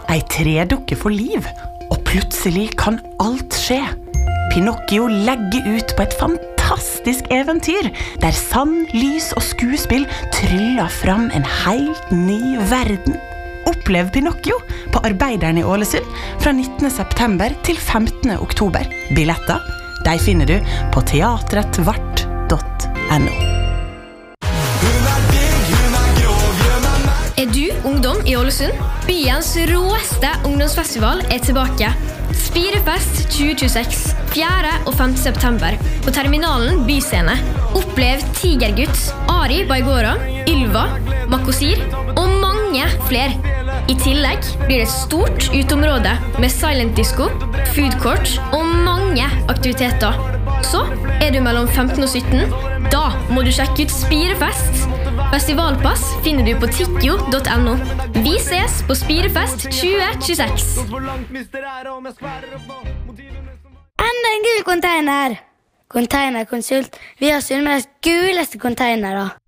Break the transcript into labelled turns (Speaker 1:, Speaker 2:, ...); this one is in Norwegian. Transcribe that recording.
Speaker 1: Ei tredukke får liv, og plutselig kan alt skje. Pinocchio legger ut på et fantastisk eventyr, der sand, lys og skuespill tryller fram en helt ny verden. Opplev Pinocchio på Arbeideren i Ålesund fra 19. september til 15. oktober. Billetter, de finner du på teatretvart.no.
Speaker 2: Du ungdom i Ålesund? Byens råeste ungdomsfestival tilbake. Spirefest 2026, 4. og 5. september. På Terminalen Byscene. Opplev Tigergutt, Ari Baigora, Ylva, Makosir og mange flere. I tillegg blir det et stort uteområde med silent disco, food court og mange aktiviteter. Så du mellom 15 og 17, da må du sjekke ut Spirefest. Festivalpass finner du på tikkio.no. Vi ses på Spirefest 2026.
Speaker 3: Enda en gul container! Containerkonsult. Vi har Sunnmøres guleste containere.